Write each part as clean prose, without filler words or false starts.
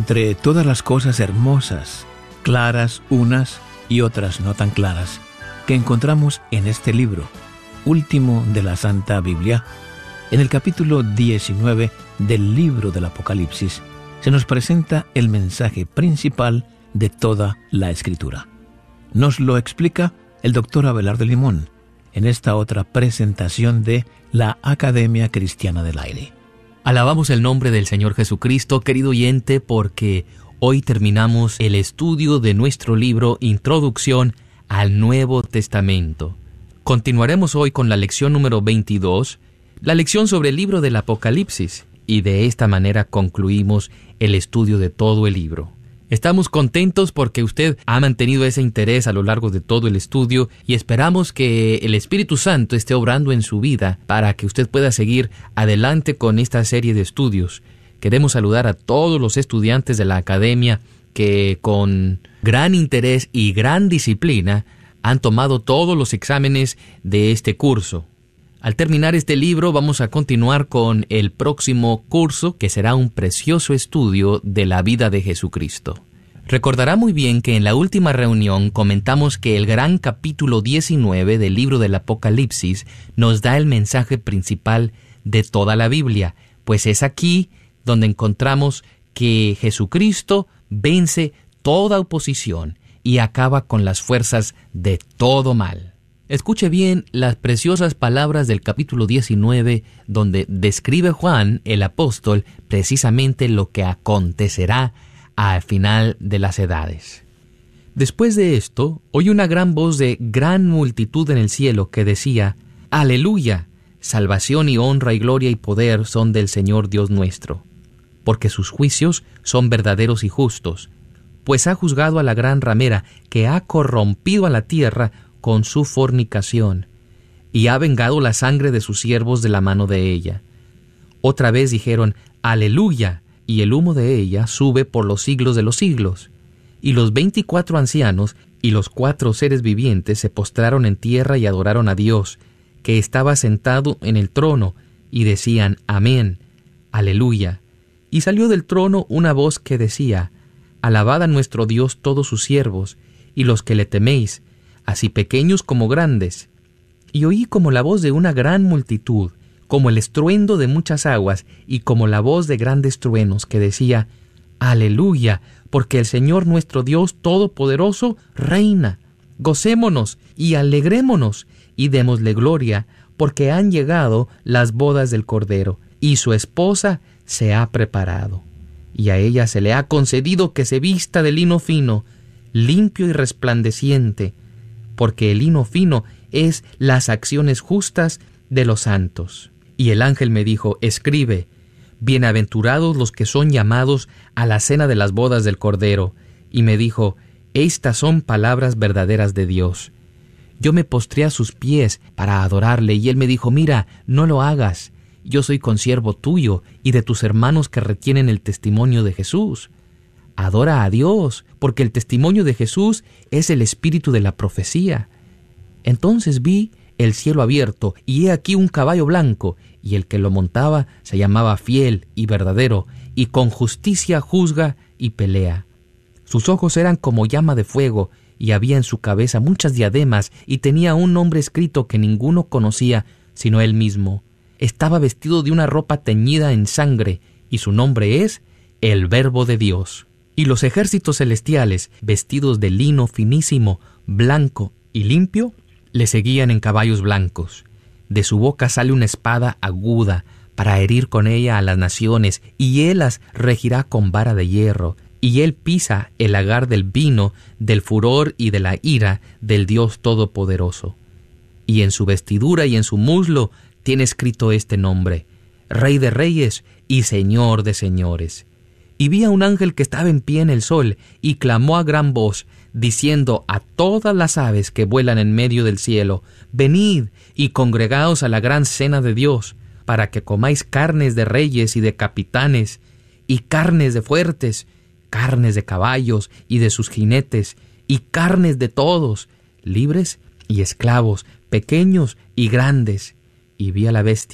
Entre todas las cosas hermosas, claras unas y otras no tan claras, que encontramos en este libro, último de la Santa Biblia, en el capítulo 19 del libro del Apocalipsis, se nos presenta el mensaje principal de toda la Escritura. Nos lo explica el doctor Abelardo Limón en esta otra presentación de la Academia Cristiana del Aire. Alabamos el nombre del Señor Jesucristo, querido oyente, porque hoy terminamos el estudio de nuestro libro Introducción al Nuevo Testamento. Continuaremos hoy con la lección número 22, la lección sobre el libro del Apocalipsis, y de esta manera concluimos el estudio de todo el libro. Estamos contentos porque usted ha mantenido ese interés a lo largo de todo el estudio y esperamos que el Espíritu Santo esté obrando en su vida para que usted pueda seguir adelante con esta serie de estudios. Queremos saludar a todos los estudiantes de la Academia que con gran interés y gran disciplina han tomado todos los exámenes de este curso. Al terminar este libro vamos a continuar con el próximo curso, que será un precioso estudio de la vida de Jesucristo. Recordará muy bien que en la última reunión comentamos que el gran capítulo 19 del libro del Apocalipsis nos da el mensaje principal de toda la Biblia, pues es aquí donde encontramos que Jesucristo vence toda oposición y acaba con las fuerzas de todo mal. Escuche bien las preciosas palabras del capítulo 19, donde describe Juan, el apóstol, precisamente lo que acontecerá al final de las edades. Después de esto, oí una gran voz de gran multitud en el cielo que decía: ¡Aleluya! Salvación y honra y gloria y poder son del Señor Dios nuestro, porque sus juicios son verdaderos y justos, pues ha juzgado a la gran ramera que ha corrompido a la tierra con su fornicación, y ha vengado la sangre de sus siervos de la mano de ella. Otra vez dijeron: ¡Aleluya! Y el humo de ella sube por los siglos de los siglos. Y los 24 ancianos y los 4 seres vivientes se postraron en tierra y adoraron a Dios, que estaba sentado en el trono, y decían: Amén, aleluya. Y salió del trono una voz que decía: Alabad a nuestro Dios todos sus siervos, y los que le teméis, así pequeños como grandes. Y oí como la voz de una gran multitud, como el estruendo de muchas aguas, y como la voz de grandes truenos, que decía: Aleluya, porque el Señor nuestro Dios Todopoderoso reina. Gocémonos y alegrémonos, y démosle gloria, porque han llegado las bodas del Cordero, y su esposa se ha preparado. Y a ella se le ha concedido que se vista de lino fino, limpio y resplandeciente, porque el lino fino es las acciones justas de los santos. Y el ángel me dijo: escribe: bienaventurados los que son llamados a la cena de las bodas del Cordero. Y me dijo: estas son palabras verdaderas de Dios. Yo me postré a sus pies para adorarle, y él me dijo: mira, no lo hagas. Yo soy consiervo tuyo y de tus hermanos que retienen el testimonio de Jesús. Adora a Dios, porque el testimonio de Jesús es el espíritu de la profecía. Entonces vi el cielo abierto, y he aquí un caballo blanco, y el que lo montaba se llamaba Fiel y Verdadero, y con justicia juzga y pelea. Sus ojos eran como llama de fuego, y había en su cabeza muchas diademas, y tenía un nombre escrito que ninguno conocía, sino él mismo. Estaba vestido de una ropa teñida en sangre, y su nombre es el Verbo de Dios. Y los ejércitos celestiales, vestidos de lino finísimo, blanco y limpio, le seguían en caballos blancos. De su boca sale una espada aguda, para herir con ella a las naciones, y él las regirá con vara de hierro. Y él pisa el lagar del vino, del furor y de la ira del Dios Todopoderoso. Y en su vestidura y en su muslo tiene escrito este nombre: Rey de Reyes y Señor de Señores. Y vi a un ángel que estaba en pie en el sol, y clamó a gran voz, diciendo a todas las aves que vuelan en medio del cielo: venid y congregaos a la gran cena de Dios, para que comáis carnes de reyes y de capitanes, y carnes de fuertes, carnes de caballos y de sus jinetes, y carnes de todos, libres y esclavos, pequeños y grandes. Y vi a la bestia,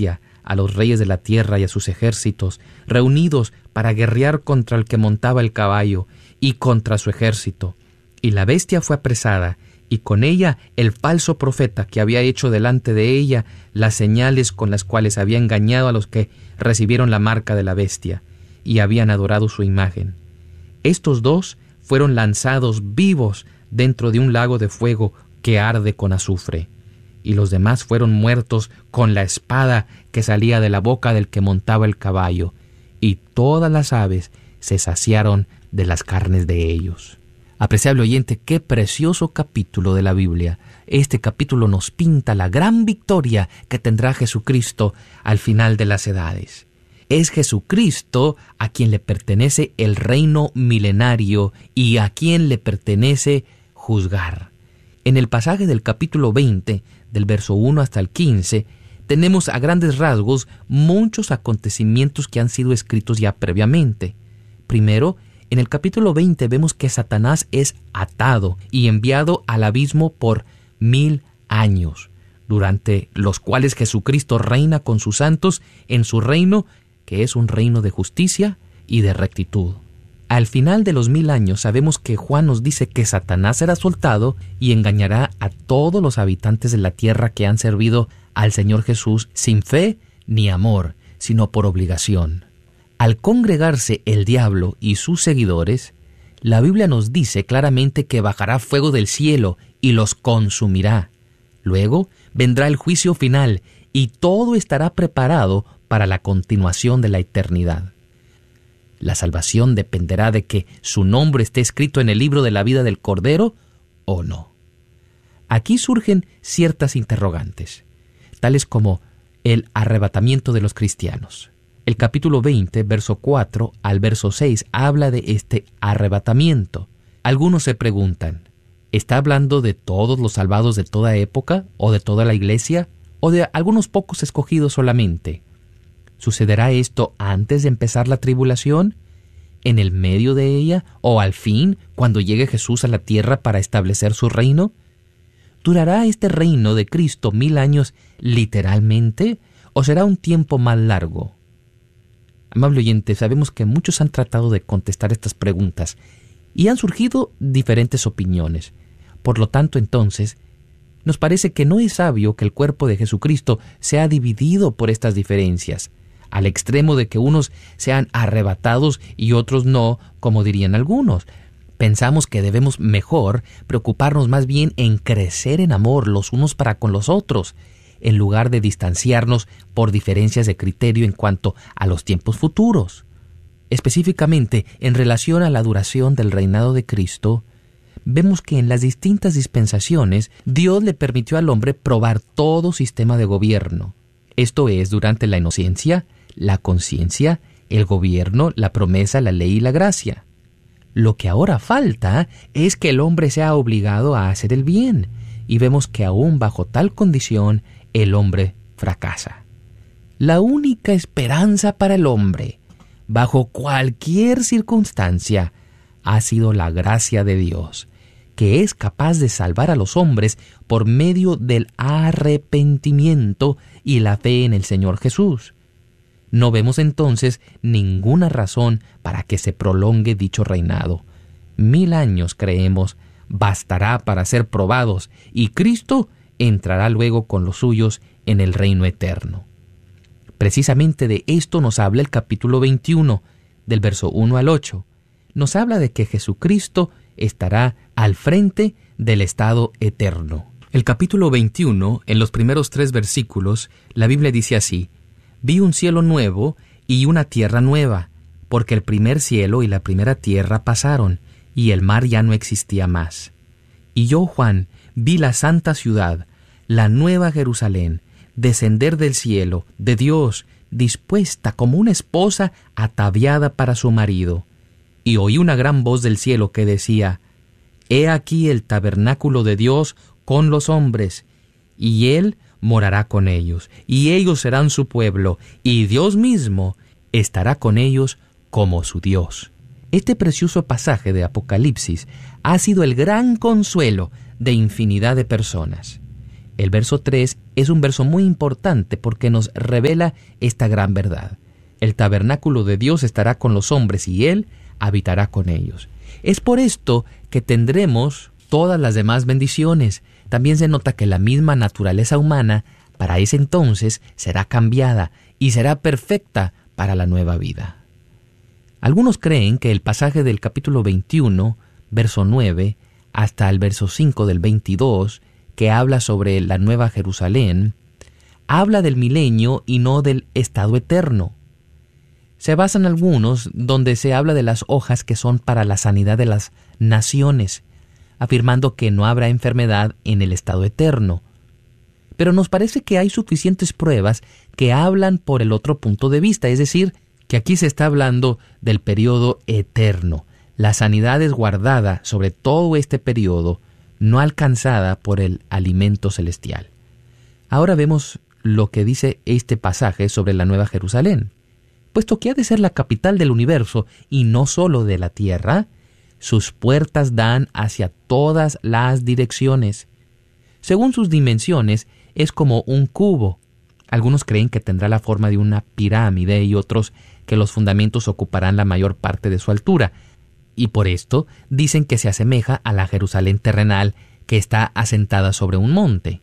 a los reyes de la tierra y a sus ejércitos, reunidos para guerrear contra el que montaba el caballo y contra su ejército. Y la bestia fue apresada, y con ella el falso profeta que había hecho delante de ella las señales con las cuales había engañado a los que recibieron la marca de la bestia y habían adorado su imagen. Estos dos fueron lanzados vivos dentro de un lago de fuego que arde con azufre, y los demás fueron muertos con la espada que salía de la boca del que montaba el caballo, y todas las aves se saciaron de las carnes de ellos. Apreciable oyente, qué precioso capítulo de la Biblia. Este capítulo nos pinta la gran victoria que tendrá Jesucristo al final de las edades. Es Jesucristo a quien le pertenece el reino milenario y a quien le pertenece juzgar. En el pasaje del capítulo 20, del verso 1 hasta el 15, tenemos a grandes rasgos muchos acontecimientos que han sido escritos ya previamente. Primero, en el capítulo 20 vemos que Satanás es atado y enviado al abismo por 1000 años, durante los cuales Jesucristo reina con sus santos en su reino, que es un reino de justicia y de rectitud. Al final de los 1000 años sabemos que Juan nos dice que Satanás será soltado y engañará a todos los habitantes de la tierra que han servido al Señor Jesús sin fe ni amor, sino por obligación. Al congregarse el diablo y sus seguidores, la Biblia nos dice claramente que bajará fuego del cielo y los consumirá. Luego vendrá el juicio final y todo estará preparado para la continuación de la eternidad. La salvación dependerá de que su nombre esté escrito en el libro de la vida del Cordero o no. Aquí surgen ciertas interrogantes, tales como el arrebatamiento de los cristianos. El capítulo 20, verso 4 al verso 6, habla de este arrebatamiento. Algunos se preguntan, ¿está hablando de todos los salvados de toda época, o de toda la iglesia, o de algunos pocos escogidos solamente? ¿Sucederá esto antes de empezar la tribulación, en el medio de ella, o al fin, cuando llegue Jesús a la tierra para establecer su reino? ¿Durará este reino de Cristo 1000 años literalmente, o será un tiempo más largo? Amable oyente, sabemos que muchos han tratado de contestar estas preguntas y han surgido diferentes opiniones. Por lo tanto, entonces, nos parece que no es sabio que el cuerpo de Jesucristo sea dividido por estas diferencias, al extremo de que unos sean arrebatados y otros no, como dirían algunos. Pensamos que debemos mejor preocuparnos más bien en crecer en amor los unos para con los otros, en lugar de distanciarnos por diferencias de criterio en cuanto a los tiempos futuros. Específicamente, en relación a la duración del reinado de Cristo, vemos que en las distintas dispensaciones Dios le permitió al hombre probar todo sistema de gobierno. Esto es, durante la inocencia, la conciencia, el gobierno, la promesa, la ley y la gracia. Lo que ahora falta es que el hombre sea obligado a hacer el bien, y vemos que aún bajo tal condición el hombre fracasa. La única esperanza para el hombre, bajo cualquier circunstancia, ha sido la gracia de Dios, que es capaz de salvar a los hombres por medio del arrepentimiento y la fe en el Señor Jesús. No vemos entonces ninguna razón para que se prolongue dicho reinado. 1000 años, creemos, bastará para ser probados, y Cristo entrará luego con los suyos en el reino eterno. Precisamente de esto nos habla el capítulo 21, del verso 1 al 8. Nos habla de que Jesucristo estará al frente del estado eterno. El capítulo 21, en los primeros 3 versículos, la Biblia dice así: «Vi un cielo nuevo y una tierra nueva, porque el primer cielo y la primera tierra pasaron, y el mar ya no existía más. Y yo, Juan, vi la santa ciudad, la nueva Jerusalén, descender del cielo, de Dios, dispuesta como una esposa ataviada para su marido. Y oí una gran voz del cielo que decía: He aquí el tabernáculo de Dios con los hombres, y Él morará con ellos, y ellos serán su pueblo, y Dios mismo estará con ellos como su Dios». Este precioso pasaje de Apocalipsis ha sido el gran consuelo de infinidad de personas. El verso 3 es un verso muy importante porque nos revela esta gran verdad. El tabernáculo de Dios estará con los hombres y Él habitará con ellos. Es por esto que tendremos todas las demás bendiciones. También se nota que la misma naturaleza humana para ese entonces será cambiada y será perfecta para la nueva vida. Algunos creen que el pasaje del capítulo 21, verso 9, hasta el verso 5 del 22, que habla sobre la Nueva Jerusalén, habla del milenio y no del estado eterno. Se basan algunos donde se habla de las hojas que son para la sanidad de las naciones, afirmando que no habrá enfermedad en el estado eterno. Pero nos parece que hay suficientes pruebas que hablan por el otro punto de vista, es decir, que aquí se está hablando del periodo eterno. La sanidad es guardada sobre todo este periodo, no alcanzada por el alimento celestial. Ahora vemos lo que dice este pasaje sobre la Nueva Jerusalén. Puesto que ha de ser la capital del universo y no solo de la tierra, sus puertas dan hacia todas las direcciones. Según sus dimensiones, es como un cubo. Algunos creen que tendrá la forma de una pirámide y otros que los fundamentos ocuparán la mayor parte de su altura. Y por esto dicen que se asemeja a la Jerusalén terrenal que está asentada sobre un monte.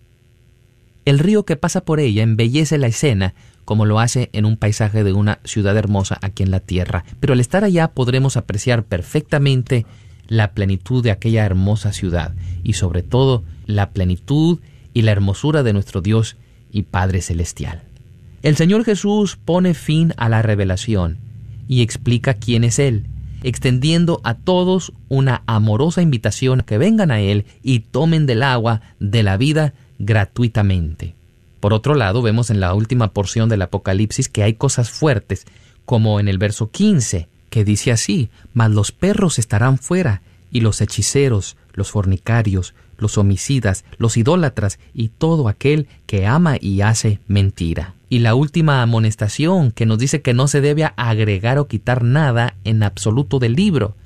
El río que pasa por ella embellece la escena como lo hace en un paisaje de una ciudad hermosa aquí en la tierra. Pero al estar allá podremos apreciar perfectamente la plenitud de aquella hermosa ciudad y sobre todo la plenitud y la hermosura de nuestro Dios y Padre Celestial. El Señor Jesús pone fin a la revelación y explica quién es Él, extendiendo a todos una amorosa invitación a que vengan a Él y tomen del agua de la vida gratuitamente. Por otro lado, vemos en la última porción del Apocalipsis que hay cosas fuertes, como en el verso 15, que dice así: «Mas los perros estarán fuera, y los hechiceros, los fornicarios, los homicidas, los idólatras, y todo aquel que ama y hace mentira». Y la última amonestación, que nos dice que no se debe agregar o quitar nada en absoluto del libro.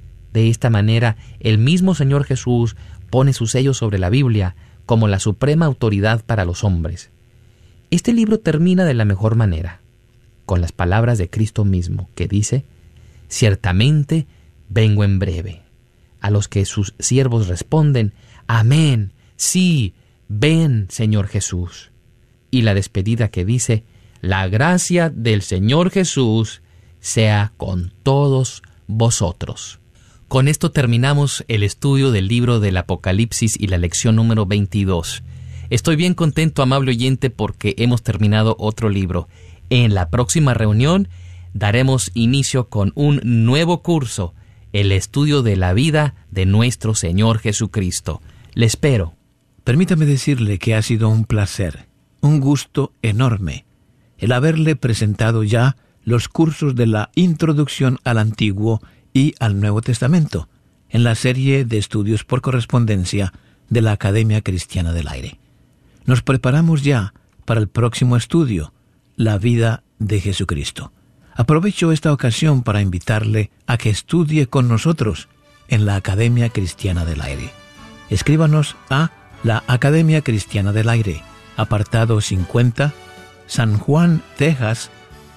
De esta manera, el mismo Señor Jesús pone su sello sobre la Biblia como la suprema autoridad para los hombres. Este libro termina de la mejor manera, con las palabras de Cristo mismo, que dice: «Ciertamente vengo en breve». A los que sus siervos responden: «Amén, sí, ven, Señor Jesús». Y la despedida que dice: «La gracia del Señor Jesús sea con todos vosotros». Con esto terminamos el estudio del libro del Apocalipsis y la lección número 22. Estoy bien contento, amable oyente, porque hemos terminado otro libro. En la próxima reunión daremos inicio con un nuevo curso, el estudio de la vida de nuestro Señor Jesucristo. Le espero. Permítame decirle que ha sido un placer, un gusto enorme, el haberle presentado ya los cursos de la Introducción al Antiguo y al Nuevo Testamento, en la serie de estudios por correspondencia de la Academia Cristiana del Aire. Nos preparamos ya para el próximo estudio, la vida de Jesucristo. Aprovecho esta ocasión para invitarle a que estudie con nosotros en la Academia Cristiana del Aire. Escríbanos a la Academia Cristiana del Aire, apartado 50, San Juan, Texas,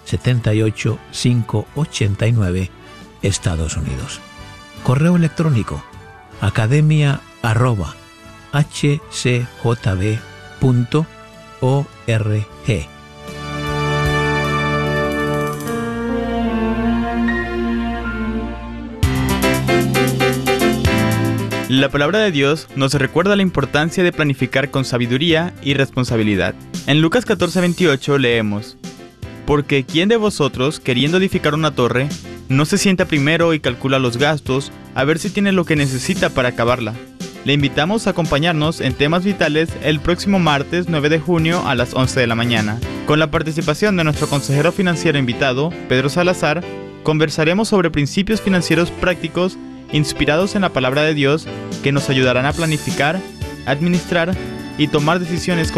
78589, Estados Unidos. Correo electrónico: academia@hcjb.org. La palabra de Dios nos recuerda la importancia de planificar con sabiduría y responsabilidad. En Lucas 14:28 leemos: «Porque ¿quién de vosotros, queriendo edificar una torre, no se sienta primero y calcula los gastos a ver si tiene lo que necesita para acabarla?» Le invitamos a acompañarnos en Temas Vitales el próximo martes 9 de junio a las 11 de la mañana. Con la participación de nuestro consejero financiero invitado, Pedro Salazar, conversaremos sobre principios financieros prácticos inspirados en la palabra de Dios que nos ayudarán a planificar, administrar y tomar decisiones